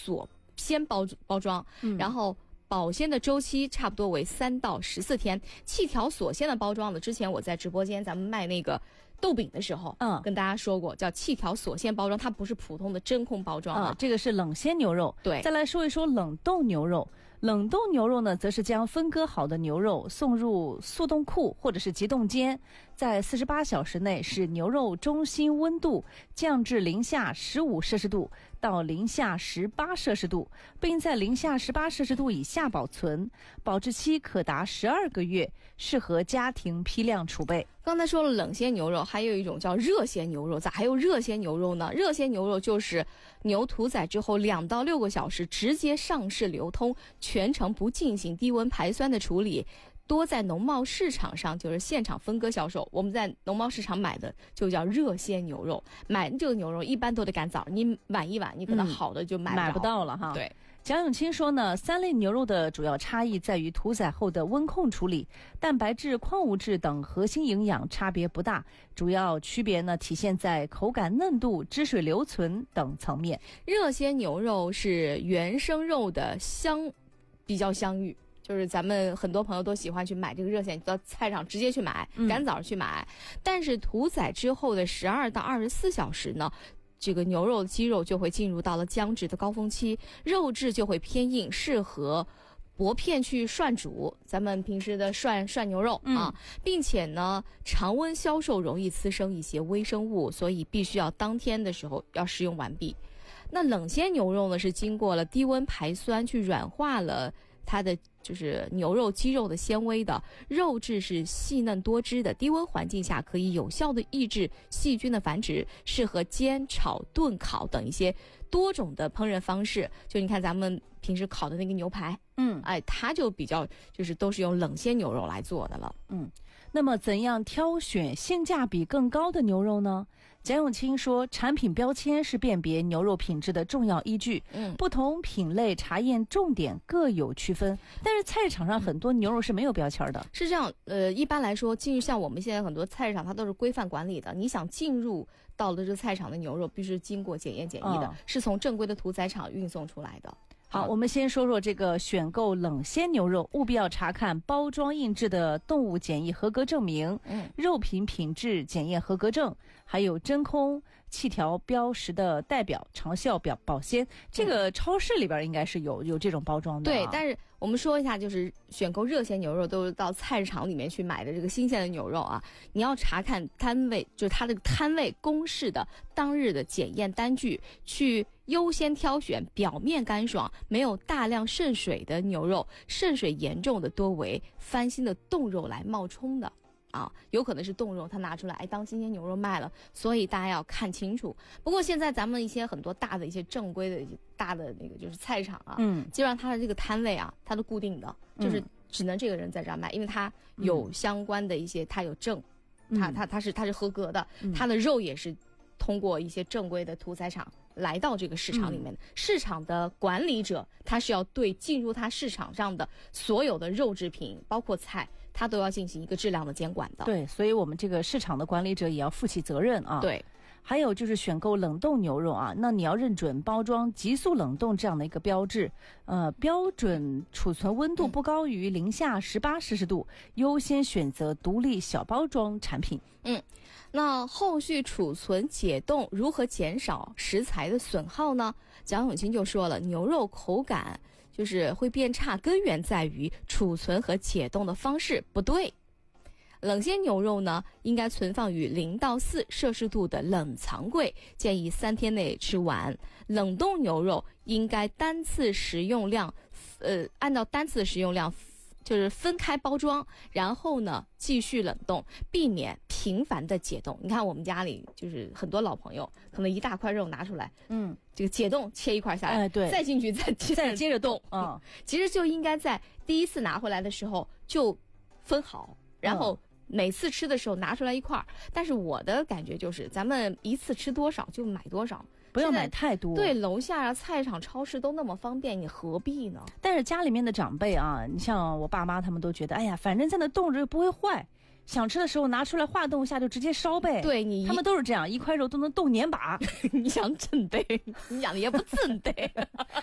锁鲜包装，然后保鲜的周期差不多为3到14天。气条锁鲜的包装呢，之前我在直播间咱们卖那个豆饼的时候，跟大家说过，叫气条锁鲜包装，它不是普通的真空包装这个是冷鲜牛肉。 对， 再来说一说冷冻牛肉。冷冻牛肉呢，则是将分割好的牛肉送入速冻库或者是急冻间，在48小时内使牛肉中心温度降至零下15摄氏度到零下18摄氏度，并在零下18摄氏度以下保存，保质期可达12个月，适合家庭批量储备。 刚才说了冷鲜牛肉，还有一种叫热鲜牛肉。咋还有热鲜牛肉呢？热鲜牛肉就是牛屠宰之后2到6个小时直接上市流通，全程不进行低温排酸的处理，多在农贸市场上就是现场分割销售。我们在农贸市场买的就叫热鲜牛肉，买这个牛肉一般都得赶早，你晚一晚你可能好的就买不到了哈。 对。 蒋永清说呢，3类牛肉的主要差异在于屠宰后的温控处理，蛋白质、矿物质等核心营养差别不大，主要区别呢体现在口感嫩度、汁水留存等层面。 热鲜牛肉是原生肉的比较香芋，就是咱们很多朋友都喜欢去买这个热鲜，到菜场直接去买，赶早去买。但是屠宰之后的12到24小时呢，这个牛肉肌肉就会进入到了僵直的高峰期，肉质就会偏硬，适合薄片去涮煮，咱们平时的涮牛肉并且呢常温销售容易滋生一些微生物，所以必须要当天的时候要食用完毕。那冷鲜牛肉呢，是经过了低温排酸去软化了它的就是牛肉肌肉的纤维的，肉质是细嫩多汁的，低温环境下可以有效的抑制细菌的繁殖，适合煎、炒、炖、烤等一些多种的烹饪方式。就你看咱们平时烤的那个牛排，它就比较就是都是用冷鲜牛肉来做的了。 那么怎样挑选性价比更高的牛肉呢？蒋永清说，产品标签是辨别牛肉品质的重要依据，不同品类查验重点各有区分，但是菜市场上很多牛肉是没有标签的。 是这样，一般来说像我们现在很多菜市场它都是规范管理的，你想进入到了这菜场的牛肉必须经过检验检疫的，是从正规的屠宰场运送出来的。 好，我们先说说这个选购冷鲜牛肉，务必要查看包装印制的动物检疫合格证明，肉品品质检验合格证，还有真空气条标识的代表长效表保鲜。这个超市里边应该是有这种包装的。 对，但是我们说一下，就是选购热鲜牛肉都是到菜市场里面去买的这个新鲜的牛肉啊，你要查看摊位，就是它这个摊位公示的当日的检验单据，去优先挑选表面干爽、没有大量渗水的牛肉，渗水严重的多为翻新的冻肉来冒充的。有可能是冻肉，它拿出来当新鲜牛肉卖了，所以大家要看清楚。不过现在咱们一些很多大的一些正规的大的那个就是菜市场基本上它的这个摊位它都固定的，就是只能这个人在这儿卖，因为它有相关的一些，它有证，它是合格的，它的肉也是通过一些正规的屠宰场来到这个市场里面，市场的管理者他是要对进入他市场上的所有的肉制品包括菜，他都要进行一个质量的监管的。 对，所以我们这个市场的管理者也要负起责任啊。 对， 还有就是选购冷冻牛肉那你要认准包装急速冷冻这样的一个标志，标准储存温度不高于零下18摄氏度，优先选择独立小包装产品。 那后续储存解冻如何减少食材的损耗呢？蒋永清就说了，牛肉口感就是会变差，根源在于储存和解冻的方式不对。冷鲜牛肉呢，应该存放于0到4摄氏度的冷藏柜，建议3天内吃完。冷冻牛肉应该单次食用量，按照单次的食用量就是分开包装，然后呢继续冷冻，避免频繁的解冻。你看我们家里就是很多老朋友，可能一大块肉拿出来，这个解冻切一块下来， 对， 再进去再接着冻其实就应该在第一次拿回来的时候就分好，然后每次吃的时候拿出来一块。但是我的感觉就是咱们一次吃多少就买多少， 不要买太多。 对，楼下菜场超市都那么方便，你何必呢？ 但是家里面的长辈你像我爸妈他们都觉得，哎呀，反正在那冻着又不会坏，想吃的时候拿出来化冻一下就直接烧呗。 对， 他们都是这样，一块肉都能冻年把。 你想真的，你养的也不真的。